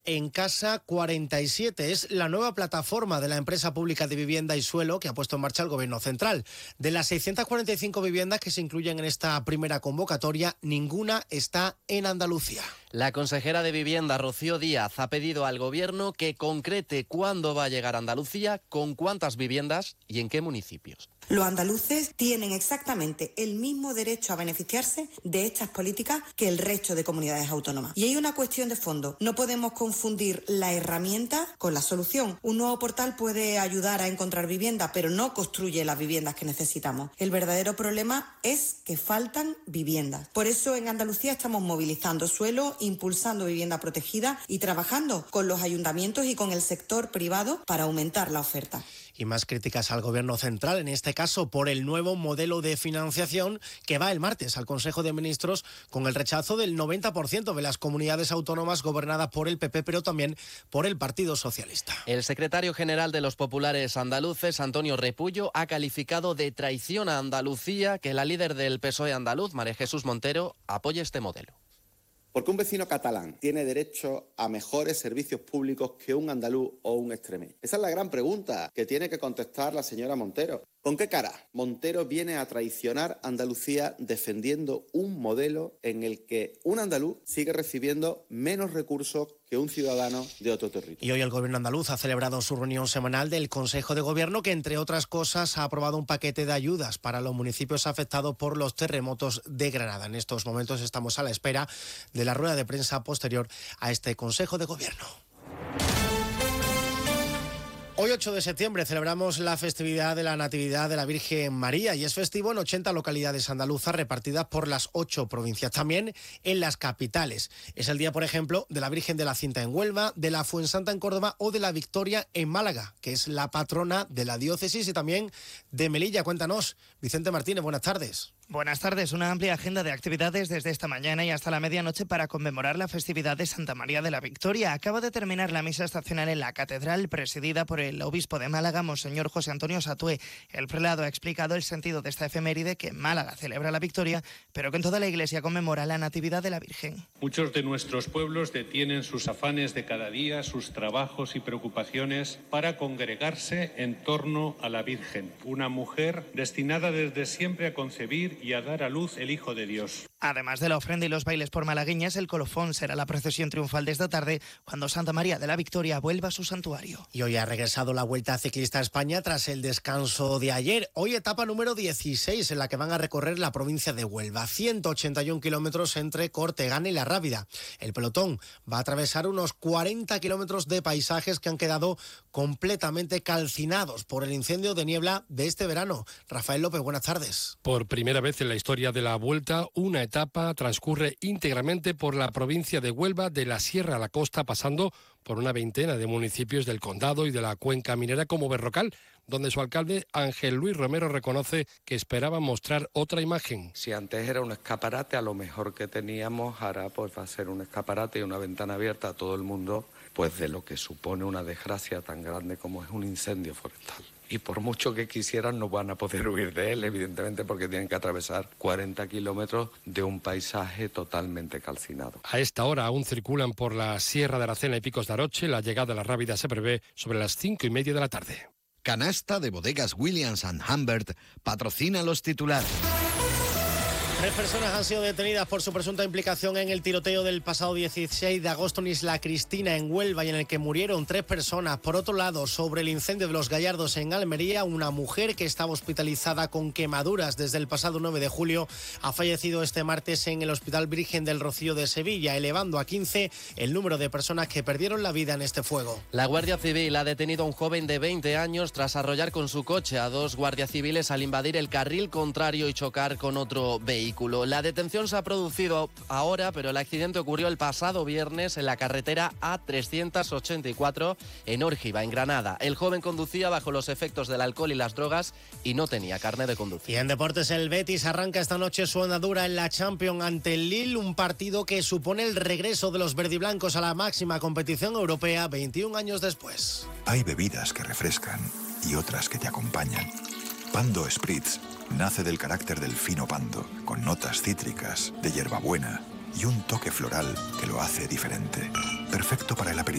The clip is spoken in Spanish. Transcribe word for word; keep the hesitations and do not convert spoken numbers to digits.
En Casa cuarenta y siete es la nueva plataforma de la empresa pública de vivienda y suelo que ha puesto en marcha el Gobierno central. De las seiscientas cuarenta y cinco viviendas que se incluyen en esta primera convocatoria, ninguna está en Andalucía. La consejera de Vivienda, Rocío Díaz, ha pedido al Gobierno que concrete cuándo va a llegar a Andalucía, con cuántas viviendas y en qué municipios. Los andaluces tienen exactamente el mismo derecho a beneficiarse de estas políticas que el resto de comunidades autónomas. Y hay una cuestión de fondo. No podemos confundir la herramienta con la solución. Un nuevo portal puede ayudar a encontrar vivienda, pero no construye las viviendas que necesitamos. El verdadero problema es que faltan viviendas. Por eso en Andalucía estamos movilizando suelo, impulsando vivienda protegida y trabajando con los ayuntamientos y con el sector privado para aumentar la oferta. Y más críticas al Gobierno central, en este caso por el nuevo modelo de financiación que va el martes al Consejo de Ministros, con el rechazo del noventa por ciento de las comunidades autónomas gobernadas por el P P, pero también por el Partido Socialista. El secretario general de los populares andaluces, Antonio Repullo, ha calificado de traición a Andalucía que la líder del P S O E andaluz, María Jesús Montero, apoye este modelo. Porque un vecino catalán tiene derecho a mejores servicios públicos que un andaluz o un extremeño. Esa es la gran pregunta que tiene que contestar la señora Montero. ¿Con qué cara Montero viene a traicionar a Andalucía defendiendo un modelo en el que un andaluz sigue recibiendo menos recursos que un ciudadano de otro territorio? Y hoy el Gobierno andaluz ha celebrado su reunión semanal del Consejo de Gobierno, que entre otras cosas ha aprobado un paquete de ayudas para los municipios afectados por los terremotos de Granada. En estos momentos estamos a la espera de la rueda de prensa posterior a este Consejo de Gobierno. Hoy, ocho de septiembre, celebramos la festividad de la Natividad de la Virgen María y es festivo en ochenta localidades andaluzas repartidas por las ocho provincias, también en las capitales. Es el día, por ejemplo, de la Virgen de la Cinta en Huelva, de la Fuensanta en Córdoba o de la Victoria en Málaga, que es la patrona de la diócesis, y también de Melilla. Cuéntanos, Vicente Martínez, buenas tardes. Buenas tardes. Una amplia agenda de actividades desde esta mañana y hasta la medianoche para conmemorar la festividad de Santa María de la Victoria. Acaba de terminar la misa estacional en la catedral, presidida por el obispo de Málaga, Monseñor José Antonio Satué. El prelado ha explicado el sentido de esta efeméride, que Málaga celebra la Victoria, pero que en toda la iglesia conmemora la Natividad de la Virgen. Muchos de nuestros pueblos detienen sus afanes de cada día, sus trabajos y preocupaciones para congregarse en torno a la Virgen, una mujer destinada desde siempre a concebir y a dar a luz el Hijo de Dios. Además de la ofrenda y los bailes por malagueñas, el colofón será la procesión triunfal de esta tarde, cuando Santa María de la Victoria vuelva a su santuario. Y hoy ha regresado la Vuelta Ciclista a España tras el descanso de ayer. Hoy etapa número dieciséis, en la que van a recorrer la provincia de Huelva. ciento ochenta y un kilómetros entre Cortegana y La Rábida. El pelotón va a atravesar unos cuarenta kilómetros de paisajes que han quedado completamente calcinados por el incendio de niebla de este verano. Rafael López, buenas tardes. Por primera vez en la historia de la Vuelta, una etapa transcurre íntegramente por la provincia de Huelva, de la Sierra a la costa, pasando por una veintena de municipios del condado y de la cuenca minera como Berrocal, donde su alcalde Ángel Luis Romero reconoce que esperaba mostrar otra imagen. Si antes era un escaparate, a lo mejor que teníamos, ahora pues va a ser un escaparate y una ventana abierta a todo el mundo, pues de lo que supone una desgracia tan grande como es un incendio forestal. Y por mucho que quisieran no van a poder huir de él, evidentemente, porque tienen que atravesar cuarenta kilómetros de un paisaje totalmente calcinado. A esta hora aún circulan por la Sierra de Aracena y Picos de Aroche. La llegada de la Rábida se prevé sobre las cinco y media de la tarde. Canasta de Bodegas Williams and Humbert patrocina los titulares. Tres personas han sido detenidas por su presunta implicación en el tiroteo del pasado dieciséis de agosto en Isla Cristina, en Huelva, y en el que murieron tres personas. Por otro lado, sobre el incendio de Los Gallardos en Almería, una mujer que estaba hospitalizada con quemaduras desde el pasado nueve de julio ha fallecido este martes en el Hospital Virgen del Rocío de Sevilla, elevando a quince el número de personas que perdieron la vida en este fuego. La Guardia Civil ha detenido a un joven de veinte años tras arrollar con su coche a dos guardias civiles al invadir el carril contrario y chocar con otro vehículo. La detención se ha producido ahora, pero el accidente ocurrió el pasado viernes en la carretera A trescientos ochenta y cuatro en Órgiva, en Granada. El joven conducía bajo los efectos del alcohol y las drogas y no tenía carnet de conducir. Y en deportes, el Betis arranca esta noche su andadura en la Champions ante el Lille, un partido que supone el regreso de los verdiblancos a la máxima competición europea veintiún años después. Hay bebidas que refrescan y otras que te acompañan. Pando Spritz nace del carácter del fino pando, con notas cítricas, de hierbabuena y un toque floral que lo hace diferente. Perfecto para el aperitivo.